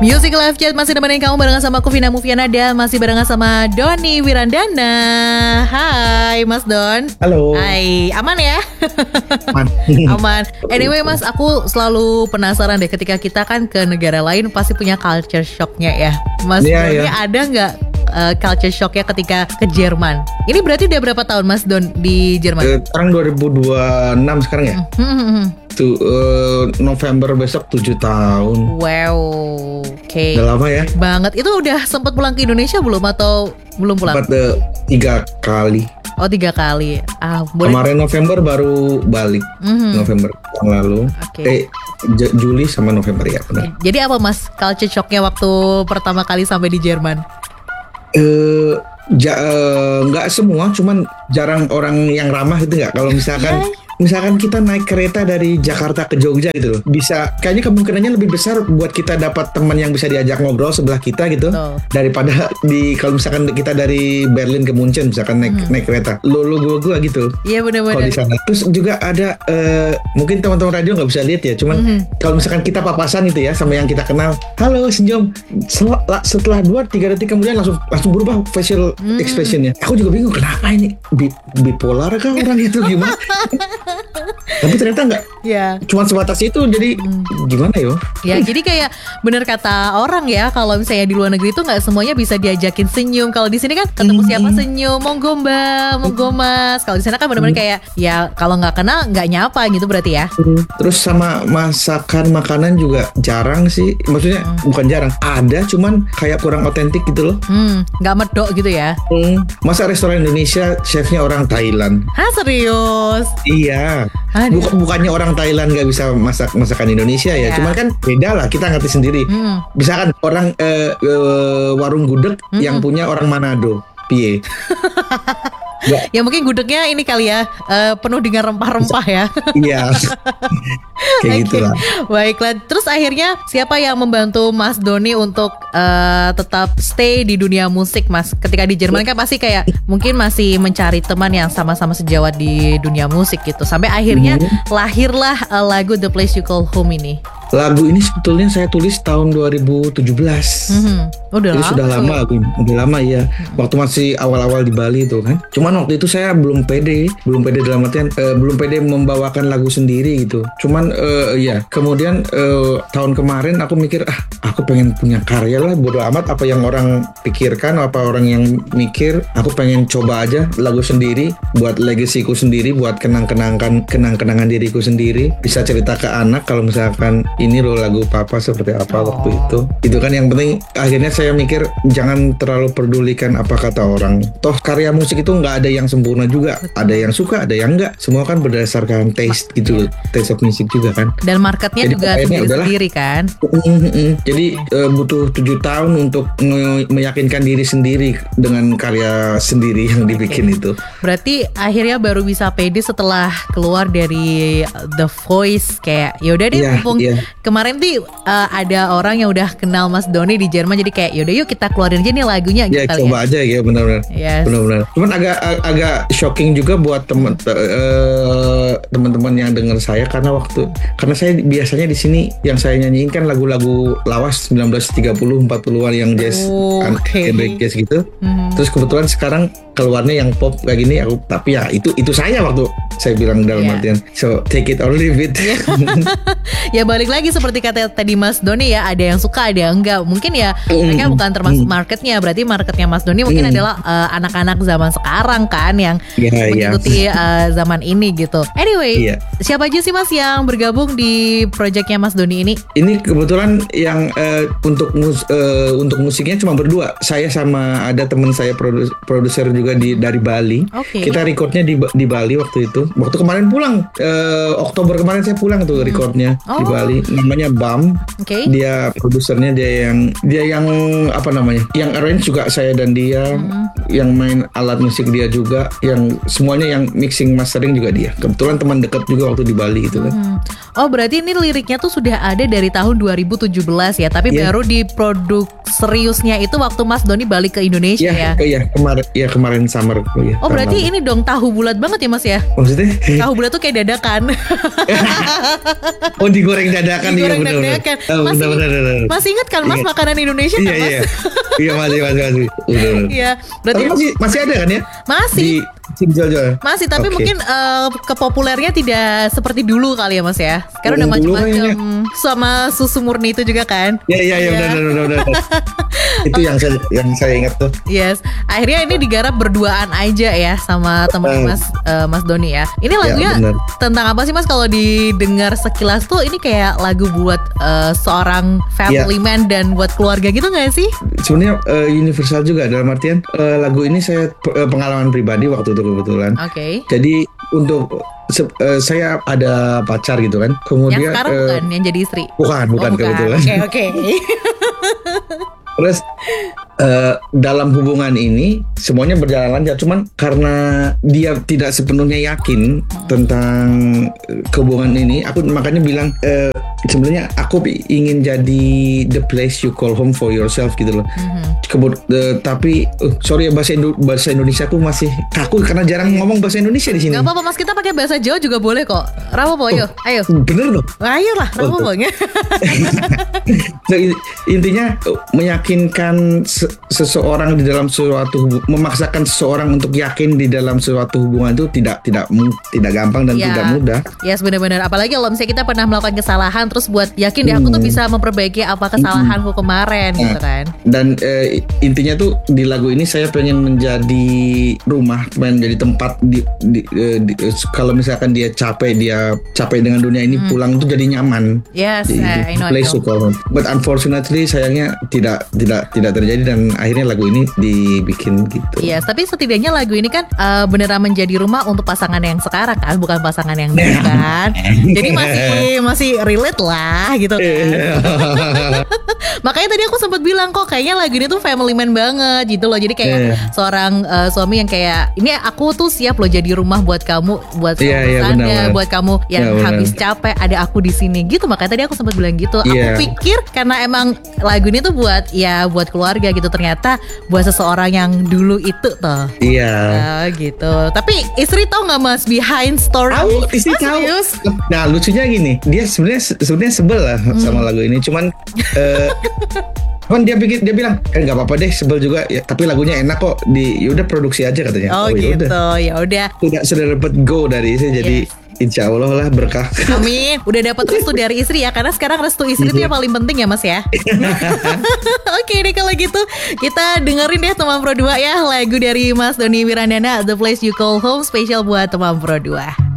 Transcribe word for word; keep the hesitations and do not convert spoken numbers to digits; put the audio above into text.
Music Live Chat masih nemenin kamu barengan sama aku Vina Mufiana dan masih barengan sama Doni Wirandana. Hai Mas Don. Halo. Hai, aman ya? Aman. Aman. Anyway Mas, aku selalu penasaran deh ketika kita kan ke negara lain pasti punya culture shocknya ya. Mas yeah, Doni yeah. ada nggak uh, culture shocknya ketika ke Jerman? Ini berarti udah berapa tahun Mas Don di Jerman? Uh, sekarang dua ribu dua puluh enam sekarang ya? Hmm, hmm, hmm. Tuh, uh, November besok tujuh tahun. Wow, oke. Okay. Udah lama ya? Banget. Itu udah sempat pulang ke Indonesia belum atau belum pulang? Sempat uh, tiga kali. Oh tiga kali. Ah, boleh. Kemarin November baru balik. Mm-hmm. November yang lalu. Okay. Eh J- Juli sama November ya benar. Jadi apa Mas culture shocknya waktu pertama kali sampai di Jerman? Eh ja, uh, nggak semua, cuman jarang orang yang ramah gitu nggak. Kalau misalkan. Yeah. Misalkan kita naik kereta dari Jakarta ke Jogja gitu loh, bisa kayaknya kemungkinannya lebih besar buat kita dapat teman yang bisa diajak ngobrol sebelah kita gitu, oh. daripada di kalau misalkan kita dari Berlin ke Munchen misalkan naik hmm. naik kereta, lo lo gua gua gitu. Iya benar-benar. Kalau di sana. Terus juga ada uh, mungkin teman-teman radio nggak bisa lihat ya, cuman hmm. kalau misalkan kita papasan gitu ya sama yang kita kenal, halo senyum, setelah, setelah dua tiga detik kemudian langsung langsung berubah facial hmm. expressionnya. Aku juga bingung kenapa ini Bi- bipolar kah orang itu gimana? Tapi ternyata enggak, ya. Cuma sebatas itu, jadi hmm. gimana yo? Ya jadi kayak bener kata orang ya, kalau misalnya di luar negeri itu nggak semuanya bisa diajakin senyum. Kalau di sini kan ketemu hmm. siapa senyum, monggo mbak, monggo mas. Kalau di sana kan bener-bener kayak ya kalau nggak kenal nggak nyapa gitu berarti ya. Terus sama masakan makanan juga jarang sih, maksudnya hmm. bukan jarang, ada cuman kayak kurang otentik gitu loh. Hmm, nggak medok gitu ya? Hmm. Masa restoran Indonesia chefnya orang Thailand? Hah serius? Iya. Buk- bukannya orang Thailand nggak bisa masak masakan Indonesia ya, yeah. Cuman kan beda lah, kita ngerti sendiri. Mm. Misalkan orang uh, uh, warung gudeg mm. yang punya orang Manado, piye? Ya mungkin gudegnya ini kali ya uh, penuh dengan rempah-rempah ya. Iya. Kayak okay. Gitulah. Baiklah. Terus akhirnya siapa yang membantu Mas Doni untuk uh, tetap stay di dunia musik Mas? Ketika di Jerman kan pasti kayak mungkin masih mencari teman yang sama-sama sejawat di dunia musik gitu. Sampai akhirnya mm-hmm. lahirlah uh, lagu The Place You Call Home ini. Lagu ini sebetulnya saya tulis tahun dua ribu tujuh belas. Mm-hmm. Udah lama. Sudah lama lagu ini. Udah lama ya. Mm-hmm. Waktu masih awal-awal di Bali itu kan. Cuman waktu itu saya belum pede, belum pede dalam artian uh, belum pede membawakan lagu sendiri gitu. Cuman uh, ya, kemudian uh, tahun kemarin aku mikir ah, aku pengen punya karya lah, bodo amat apa yang orang pikirkan, apa orang yang mikir. Aku pengen coba aja lagu sendiri, buat legasiku sendiri, buat kenang-kenangan kenang-kenangan diriku sendiri. Bisa cerita ke anak kalau misalkan ini loh lagu papa seperti apa oh. waktu itu. Itu kan yang penting. Akhirnya saya mikir jangan terlalu pedulikan apa kata orang. Toh karya musik itu nggak ada yang sempurna juga. Betul. Ada yang suka, ada yang enggak. Semua kan berdasarkan taste gitu loh. Taste of music juga kan. Dan marketnya jadi juga sendiri-sendiri kan. Jadi uh, butuh tujuh tahun untuk nge- meyakinkan diri sendiri dengan karya sendiri yang dibikin okay. itu. Berarti akhirnya baru bisa pede setelah keluar dari The Voice. Kayak yaudah deh yeah, mumpung yeah. kemarin tuh uh, ada orang yang udah kenal Mas Doni di Jerman, jadi kayak yaudah yuk kita keluarin aja nih lagunya ya, gitu. Coba ya. aja ya benar-benar. Yes. Benar-benar. Cuman agak agak shocking juga buat teman uh, teman-teman yang dengar saya karena waktu karena saya biasanya di sini yang saya nyanyiin kan lagu-lagu lawas sembilan belas tiga puluh empat puluhan yang jazz, oh, okay. jazz gitu. Mm-hmm. Terus kebetulan sekarang keluarnya yang pop kayak gini aku, tapi ya itu itu saya waktu saya bilang dalam yeah. artian so take it or leave it. Ya balik lagi seperti kata tadi Mas Doni ya, ada yang suka ada yang enggak. Mungkin ya mm. mereka bukan termasuk marketnya. Berarti marketnya Mas Doni mungkin mm. adalah uh, anak-anak zaman sekarang kan yang yeah, mengikuti yeah. uh, zaman ini gitu. Anyway, yeah. siapa aja sih Mas yang bergabung di projectnya Mas Doni ini? Ini kebetulan yang uh, untuk mus- uh, untuk musiknya cuma berdua. Saya sama ada teman saya produ- produser juga di dari Bali. Okay. Kita recordnya di di Bali waktu itu. Waktu kemarin pulang uh, Oktober kemarin saya pulang tuh recordnya hmm. oh. di Bali. Namanya Bam. Okay. Dia produsernya, dia yang dia yang apa namanya? Yang arrange juga saya dan dia. Hmm. Yang main alat musik dia juga. Yang semuanya yang mixing mastering juga dia. Kebetulan teman dekat juga waktu di Bali gitu kan. Hmm. Oh berarti ini liriknya tuh sudah ada dari tahun dua ribu tujuh belas ya. Tapi yeah. baru diproduk seriusnya itu waktu Mas Doni balik ke Indonesia yeah, ya. Iya kemarin ya kemarin summer. Ya, oh berarti lalu. Ini dong tahu bulat banget ya Mas ya? Maksudnya maksudnya? Tahu bulat tuh kayak dadakan. Oh, digoreng dadakan. Digoreng iya, bener, dadakan. bener. Oh, Masih, bener, bener, bener. masih ingat kan Mas Ingat. makanan Indonesia Iya, kan Mas? iya. Iya, masih, masih, masih. Bener, bener. Iya, berarti Tapi masih, masih ada kan ya? masih. Di sini jual-jual. Masih, tapi Oke. mungkin eh, kepopulernya tidak seperti dulu kali ya Mas ya. Sekarang udah Oh, dulu macam-macam sama susu murni itu juga kan. Iya, iya, iya, benar, benar, benar. Itu yang saya yang saya ingat tuh. Yes, akhirnya ini digarap berduaan aja ya sama temen Eh. Mas eh, Mas Doni ya. Ini lagunya bener. tentang apa sih Mas? Kalau didengar sekilas tuh ini kayak lagu buat eh, seorang family Ya. man dan buat keluarga gitu nggak sih? Sebenarnya eh, universal juga dalam artian eh, lagu ini saya eh, pengalaman pribadi waktu itu kebetulan. Oke. Jadi untuk se- eh, saya ada pacar gitu kan. Kemudian Yang sekarang eh, bukan yang jadi istri. bukan, bukan, Oh, bukan. kebetulan. Oke oke. Terus eh, dalam hubungan ini semuanya berjalan lancar, cuman karena dia tidak sepenuhnya yakin tentang eh, hubungan ini, aku makanya bilang eh, sebenarnya aku ingin jadi the place you call home for yourself gitu loh. Mhm. Kebud- eh, tapi uh, sorry ya bahasa Indo- bahasa Indonesia aku masih kaku karena jarang ngomong bahasa Indonesia di sini. Gak apa-apa Mas, kita pakai bahasa Jawa juga boleh kok. Rapopo ayo, ayo. Bener loh. Ayo lah, Oh, Rapopo. Nah, i- intinya uh, meyakinkan se- seseorang di dalam suatu hubu- memaksakan seseorang untuk yakin di dalam suatu hubungan itu tidak tidak mu- tidak gampang dan Ya. tidak mudah. Yes, benar-benar. Apalagi kalau misalnya kita pernah melakukan kesalahan, terus buat yakin deh aku tuh Hmm. bisa memperbaiki apa kesalahanku kemarin gitu kan. Dan eh, intinya tuh di lagu ini saya pengen menjadi rumah, pengen menjadi tempat di, di, eh, di- eh, kalau misalkan dia capek, dia capek dengan dunia ini, pulang tuh jadi nyaman. Yes, Di- I, I di know, I place know. to call home. But unfortunately sayangnya tidak tidak tidak terjadi dan akhirnya lagu ini dibikin gitu. Yes, tapi setidaknya lagu ini kan eh, beneran menjadi rumah untuk pasangan yang sekarang kan, bukan pasangan yang dulu kan. Jadi masih masih relate lah gitu kan. Makanya tadi aku sempat bilang kok kayaknya lagu ini tuh family man banget gitu loh. Jadi kayak Iya. seorang eh, suami yang kayak ini aku tuh siap loh jadi rumah buat kamu, buat Iya, iya, suami benar, Anda, benar. buat kamu yang Iya, benar. habis capek ada aku di sini gitu. Makanya tadi aku sempat bilang gitu. Aku Iya. pikir karena emang lagu ini tuh buat ya buat keluarga gitu, ternyata buat seseorang yang dulu itu tuh. Iya. Ah, gitu. Tapi istri tahu nggak Mas behind story? Tahu, istri Ah, tahu. serius? Nah lucunya gini, dia sebenarnya sebenarnya sebel lah sama lagu ini, cuman eh, kan dia pikir dia bilang kan nggak apa-apa deh sebel juga ya, tapi lagunya enak kok, di yaudah produksi aja katanya. Oh, ya gitu. udah. Ya udah. Sudah sudah dapat go dari istri, jadi insya Allah lah berkah. Amin. Udah dapat restu dari istri ya, karena sekarang restu istri itu yang paling penting ya Mas ya. Oke deh kalau gitu kita dengerin deh Teman Pro dua ya, lagu dari Mas Doni Wirandana, The Place You Call Home, spesial buat Teman Pro dua.